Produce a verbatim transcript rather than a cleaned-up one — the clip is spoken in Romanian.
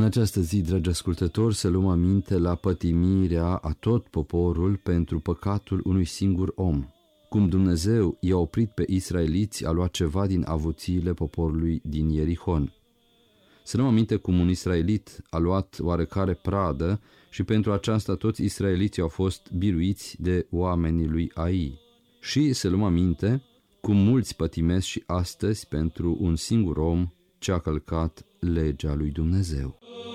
această zi, dragi ascultători, să luăm aminte la pătimirea a tot poporul pentru păcatul unui singur om. Cum Dumnezeu i-a oprit pe israeliți a luat ceva din avuțiile poporului din Ierihon. Să luăm aminte cum un israelit a luat oarecare pradă și pentru aceasta toți israeliții au fost biruiți de oamenii lui Ai. Și să luăm aminte cum mulți pătimesc și astăzi pentru un singur om ce a călcat legea lui Dumnezeu.